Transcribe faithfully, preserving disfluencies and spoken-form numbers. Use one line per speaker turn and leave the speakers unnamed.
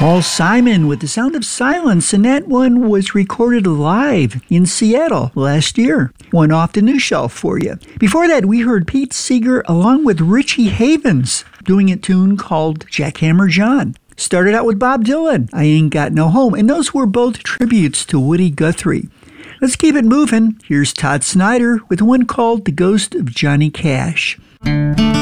Paul Simon with The Sound of Silence, and that one was recorded live in Seattle last year. One off the new shelf for you. Before that, we heard Pete Seeger along with Richie Havens doing a tune called Jackhammer John. Started out with Bob Dylan, I Ain't Got No Home, and those were both tributes to Woody Guthrie. Let's keep it moving. Here's Todd Snyder with one called The Ghost of Johnny Cash.